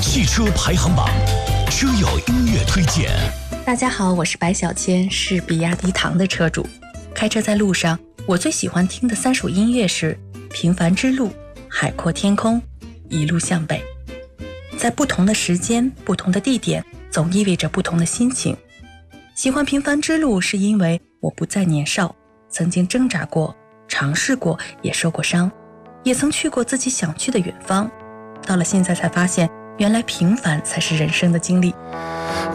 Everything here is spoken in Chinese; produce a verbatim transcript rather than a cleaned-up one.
汽车排行榜，车友音乐推荐。 大家好，我是白小千，是比亚迪唐的车主。开车在路上，我最喜欢听的三首音乐是《平凡之路》、《海阔天空》、《一路向北》。在不同的时间、不同的地点，总意味着不同的心情。喜欢《平凡之路》是因为我不再年少，曾经挣扎过，尝试过，也受过伤，也曾去过自己想去的远方。到了现在才发现，原来平凡才是人生的经历。